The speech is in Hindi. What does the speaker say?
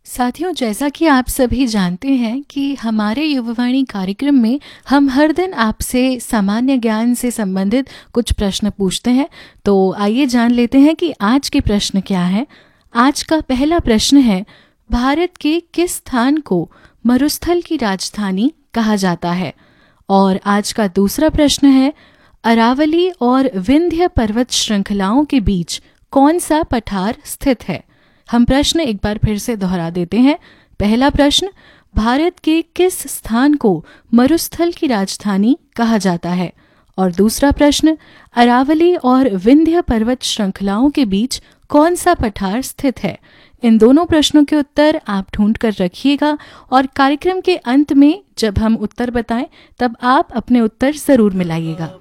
साथियों, जैसा कि आप सभी जानते हैं कि हमारे युवावाणी कार्यक्रम में हम हर दिन आपसे सामान्य ज्ञान से संबंधित कुछ प्रश्न पूछते हैं। तो आइए जान लेते हैं कि आज के प्रश्न क्या है। आज का पहला प्रश्न है, भारत के किस स्थान को मरुस्थल की राजधानी कहा जाता है। और आज का दूसरा प्रश्न है, अरावली और विंध्य पर्वत श्रृंखलाओं के बीच कौन सा पठार स्थित है। हम प्रश्न एक बार फिर से दोहरा देते हैं। पहला प्रश्न, भारत के किस स्थान को मरुस्थल की राजधानी कहा जाता है। और दूसरा प्रश्न, अरावली और विंध्य पर्वत श्रृंखलाओं के बीच कौन सा पठार स्थित है। इन दोनों प्रश्नों के उत्तर आप ढूंढ कर रखिएगा और कार्यक्रम के अंत में जब हम उत्तर बताएं तब आप अपने उत्तर जरूर मिलाइएगा।